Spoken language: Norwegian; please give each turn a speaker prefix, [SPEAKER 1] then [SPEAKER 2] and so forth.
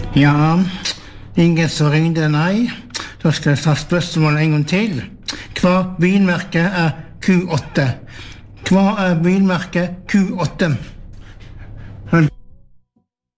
[SPEAKER 1] Ja, ingen som ringde, nei. Da skal jeg ta spørsmålet en gang til. Hva bilmerke Q8? Hva bilmerke Q8?